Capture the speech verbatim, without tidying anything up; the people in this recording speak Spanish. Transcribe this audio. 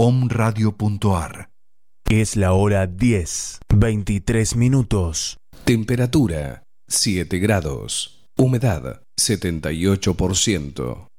omradio punto ar. Es la hora diez, veintitrés minutos. Temperatura siete grados. Humedad setenta y ocho por ciento.